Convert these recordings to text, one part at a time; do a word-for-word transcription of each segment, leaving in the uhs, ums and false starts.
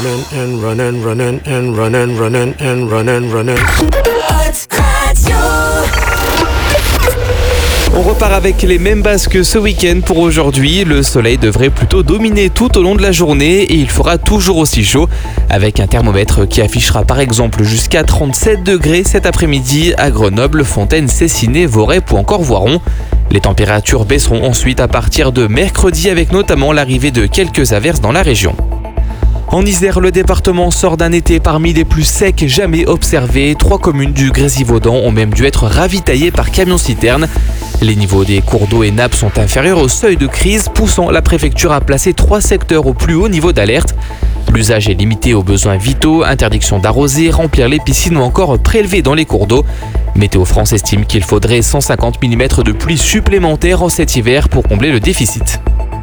And running, running, and running, running, and running, running. On repart avec les mêmes bases que ce week-end pour aujourd'hui. Le soleil devrait plutôt dominer tout au long de la journée et il fera toujours aussi chaud avec un thermomètre qui affichera par exemple jusqu'à trente-sept degrés cet après-midi à Grenoble, Fontaine, Cessiné, Voreppe ou encore Voiron. Les températures baisseront ensuite à partir de mercredi avec notamment l'arrivée de quelques averses dans la région. En Isère, le département sort d'un été parmi les plus secs jamais observés. Trois communes du Grésivaudan ont même dû être ravitaillées par camions-citernes. Les niveaux des cours d'eau et nappes sont inférieurs au seuil de crise, poussant la préfecture à placer trois secteurs au plus haut niveau d'alerte. L'usage est limité aux besoins vitaux, interdiction d'arroser, remplir les piscines ou encore prélever dans les cours d'eau. Météo France estime qu'il faudrait cent cinquante millimètres de pluie supplémentaires en cet hiver pour combler le déficit.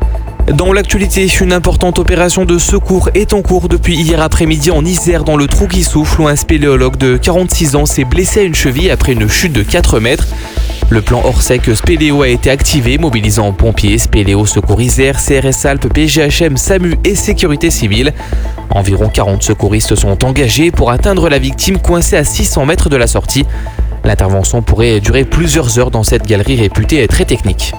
Dans l'actualité, une importante opération de secours est en cours depuis hier après-midi en Isère dans le Trou qui souffle où un spéléologue de quarante-six ans s'est blessé à une cheville après une chute de quatre mètres. Le plan Orsec Spéléo a été activé, mobilisant pompiers, Spéléo, Secours Isère, C R S Alpes, P G H M, SAMU et Sécurité Civile. Environ quarante secouristes sont engagés pour atteindre la victime coincée à six cents mètres de la sortie. L'intervention pourrait durer plusieurs heures dans cette galerie réputée très technique.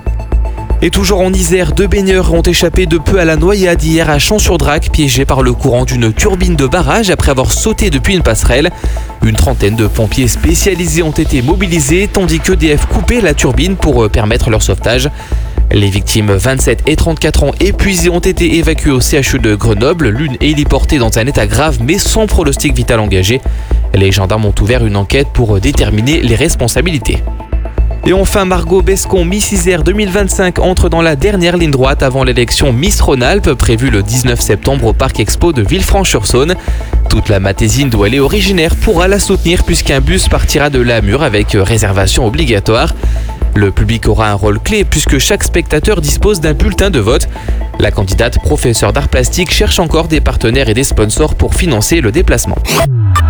Et toujours en Isère, deux baigneurs ont échappé de peu à la noyade hier à Champs-sur-Drac, piégés par le courant d'une turbine de barrage après avoir sauté depuis une passerelle. Une trentaine de pompiers spécialisés ont été mobilisés, tandis qu'E D F coupait la turbine pour permettre leur sauvetage. Les victimes vingt-sept et trente-quatre ans épuisées ont été évacuées au C H U de Grenoble. L'une est héliportée dans un état grave mais sans pronostic vital engagé. Les gendarmes ont ouvert une enquête pour déterminer les responsabilités. Et enfin, Margot Bescon, Miss Isère deux mille vingt-cinq entre dans la dernière ligne droite avant l'élection Miss Rhône-Alpes prévue le dix-neuf septembre au Parc Expo de Villefranche-sur-Saône. Toute la Matésine d'où elle est originaire pourra la soutenir puisqu'un bus partira de Lamure avec réservation obligatoire. Le public aura un rôle clé puisque chaque spectateur dispose d'un bulletin de vote. La candidate professeure d'art plastique cherche encore des partenaires et des sponsors pour financer le déplacement.